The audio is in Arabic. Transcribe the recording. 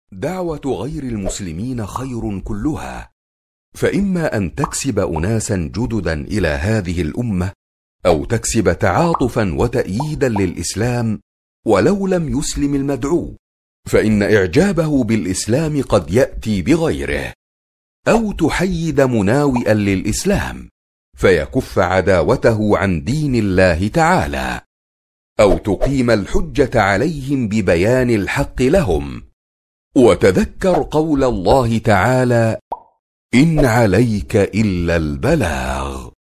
دعوة غير المسلمين خير كلها، فإما أن تكسب أناسا جددا إلى هذه الأمة، أو تكسب تعاطفا وتأييدا للإسلام ولو لم يسلم المدعو، فإن إعجابه بالإسلام قد يأتي بغيره، أو تحيد مناوئا للإسلام فيكف عداوته عن دين الله تعالى، أو تقيم الحجة عليهم ببيان الحق لهم. وتذكر قول الله تعالى: إن عليك إلا البلاغ.